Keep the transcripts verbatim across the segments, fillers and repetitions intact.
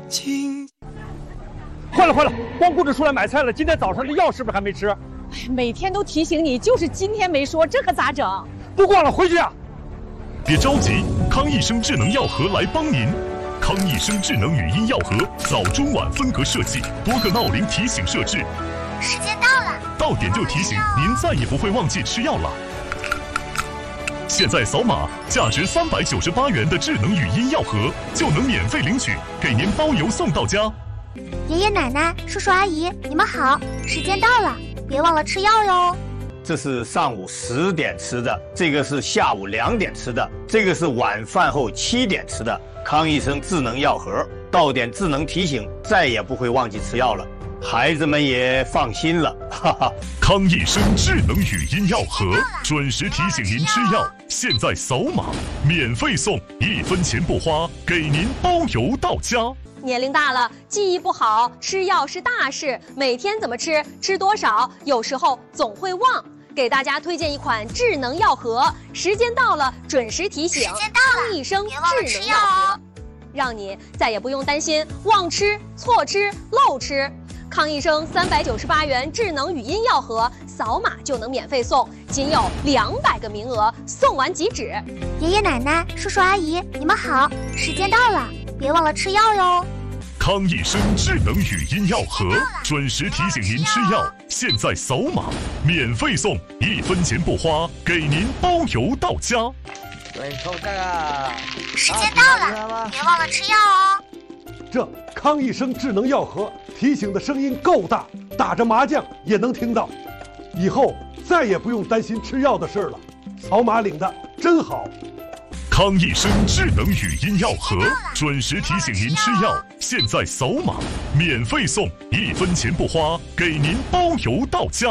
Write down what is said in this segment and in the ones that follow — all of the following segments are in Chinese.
情。 坏了坏了，光顾着出来买菜了，今天早上的药是不是还没吃？ 每天都提醒你，就是今天没说，这可咋整？ 不逛了，回去啊！ 别着急，康益生智能药盒来帮您。康益生智能语音药盒，早中晚分隔设计，多个闹铃提醒设置。 时间到了， 到点就提醒，您再也不会忘记吃药了。现在扫码，价值三百九十八元的智能语音药盒就能免费领取，给您包邮送到家。 爷爷奶奶、叔叔阿姨，你们好，时间到了，别忘了吃药哟。 这是上午十点吃的，这个是下午两点吃的，这个是晚饭后七点吃的。康益生智能药盒，到点智能提醒，再也不会忘记吃药了，孩子们也放心了，哈哈。 康益生智能语音药盒，准时提醒您吃药，现在扫码免费送，一分钱不花，给您包邮到家。 年龄大了，记忆不好，吃药是大事，每天怎么吃，吃多少，有时候总会忘。给大家推荐一款智能药盒，时间到了准时提醒，康益生智能药盒，让你再也不用担心忘吃、错吃、漏吃。康益生三百九十八元智能语音药盒，扫码就能免费送，仅有两百个名额，送完即止。 爷爷奶奶、叔叔阿姨，你们好，时间到了，别忘了吃药哟。 康益生智能语音药盒，准时提醒您吃药，现在扫码免费送，一分钱不花，给您包邮到家。 对，抽这个。 时间到了，别忘了吃药哦。 这康益生智能药盒提醒的声音够大，打着麻将也能听到，以后再也不用担心吃药的事了。扫码领的真好。 康益生智能语音药盒，准时提醒您吃药，现在扫码免费送，一分钱不花，给您包邮到家。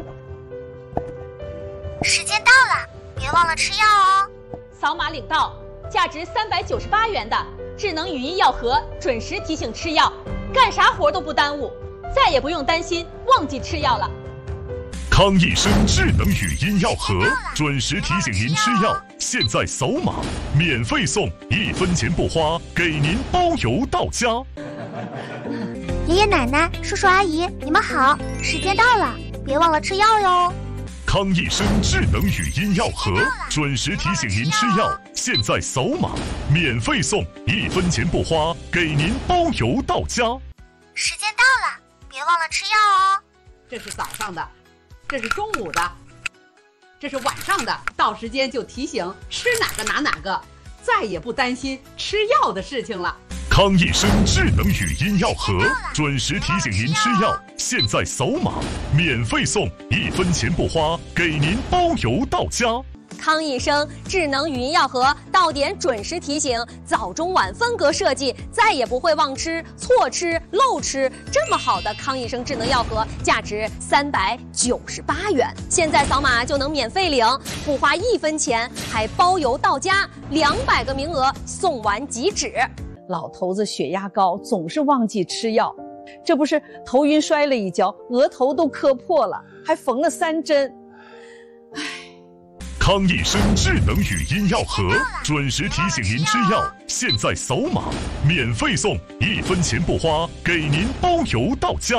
时间到了，别忘了吃药哦。 扫码领到，价值三百九十八元的智能语音药盒，准时提醒吃药，干啥活都不耽误，再也不用担心忘记吃药了。 康益生智能语音药盒，准时提醒您吃药，现在扫码免费送，一分钱不花，给您包邮到家。 爷爷奶奶、叔叔阿姨，你们好，时间到了，别忘了吃药哟。 康益生智能语音药盒，准时提醒您吃药，现在扫码免费送，一分钱不花，给您包邮到家。 时间到了，别忘了吃药哦。 这是早上的，这是中午的，这是晚上的，到时间就提醒吃哪个拿哪个，再也不担心吃药的事情了。 康益生智能语音药盒，准时提醒您吃药，现在扫码免费送，一分钱不花，给您包邮到家。 康益生智能语音药盒，到点准时提醒，早中晚分隔设计，再也不会忘吃、错吃、漏吃。这么好的康益生智能药盒，价值三百九十八元，现在扫码就能免费领，不花一分钱，还包邮到家，两百个名额，送完即止。 老头子血压高，总是忘记吃药，这不是头晕摔了一跤，额头都磕破了，还缝了三针。唉。 康益生智能语音药盒，准时提醒您吃药，现在扫码免费送，一分钱不花，给您包邮到家。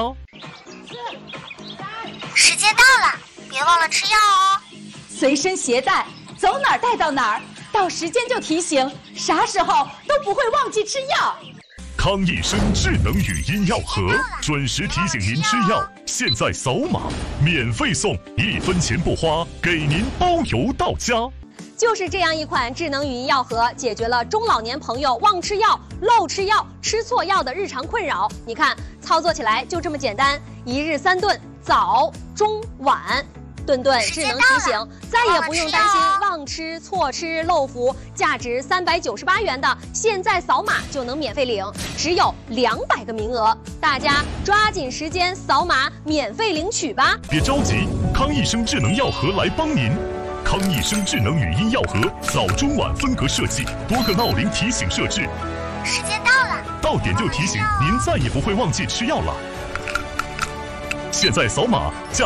时间到了，别忘了吃药哦。 随身携带，走哪儿带到哪儿，到时间就提醒，啥时候都不会忘记吃药。 康益生智能语音药盒，准时提醒您吃药，现在扫码免费送，一分钱不花，给您包邮到家。 就是这样一款智能语音药盒，解决了中老年朋友忘吃药、漏吃药、吃错药的日常困扰。你看，操作起来就这么简单，一日三顿，早、中、晚。顿顿智能提醒，再也不用担心忘吃、错吃、漏服。价值三百九十八元的，现在扫码就能免费领，只有两百个名额，大家抓紧时间扫码免费领取吧！ 别着急，康益生智能药盒来帮您。康益生智能语音药盒，早中晚分隔设计，多个闹铃提醒设置。 时间到了， 到点就提醒，您再也不会忘记吃药了。现在扫码。